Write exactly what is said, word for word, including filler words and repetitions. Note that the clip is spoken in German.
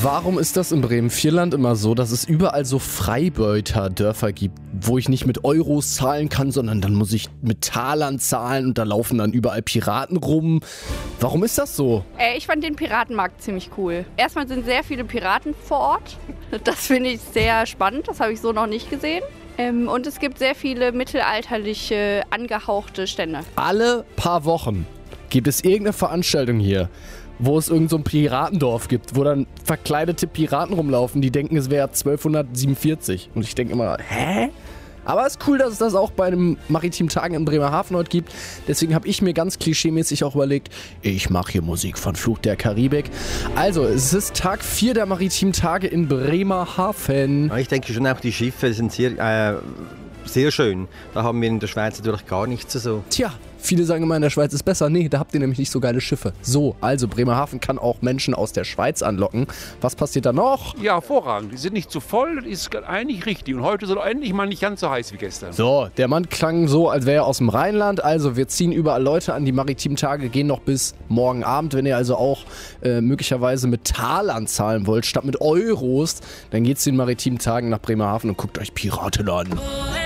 Warum ist das in Bremen-Vierland immer so, dass es überall so Freibeuter-Dörfer gibt, wo ich nicht mit Euros zahlen kann, sondern dann muss ich mit Talern zahlen und da laufen dann überall Piraten rum? Warum ist das so? Äh, ich fand den Piratenmarkt ziemlich cool. Erstmal sind sehr viele Piraten vor Ort. Das finde ich sehr spannend, das habe ich so noch nicht gesehen. Ähm, und es gibt sehr viele mittelalterliche, angehauchte Stände. Alle paar Wochen gibt es irgendeine Veranstaltung hier, wo es irgend so ein Piratendorf gibt, wo dann verkleidete Piraten rumlaufen, die denken, es wäre zwölfhundertsiebenundvierzig. Und ich denke immer, hä? Aber es ist cool, dass es das auch bei den maritimen Tagen in Bremerhaven heute gibt. Deswegen habe ich mir ganz klischeemäßig auch überlegt, ich mache hier Musik von Fluch der Karibik. Also, es ist Tag vier der maritimen Tage in Bremerhaven. Ich denke schon, auch die Schiffe sind sehr, äh, sehr schön. Da haben wir in der Schweiz natürlich gar nichts so. Tja, viele sagen immer, in der Schweiz ist besser. Nee, da habt ihr nämlich nicht so geile Schiffe. So, also Bremerhaven kann auch Menschen aus der Schweiz anlocken. Was passiert da noch? Ja, hervorragend. Die sind nicht zu voll, das ist eigentlich richtig. Und heute soll endlich mal nicht ganz so heiß wie gestern. So, der Mann klang so, als wäre er aus dem Rheinland. Also wir ziehen überall Leute an. Die maritimen Tage gehen noch bis morgen Abend. Wenn ihr also auch äh, möglicherweise mit Talern zahlen wollt, statt mit Euros, dann geht's den maritimen Tagen nach Bremerhaven und guckt euch Piraten an.